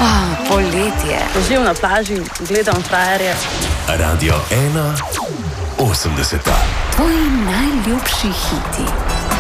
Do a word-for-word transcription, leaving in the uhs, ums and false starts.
Oh, poletje. Ležim na plaži, gledam frajerje. Radio ena osemdeseta. Tvoji najljubši hiti.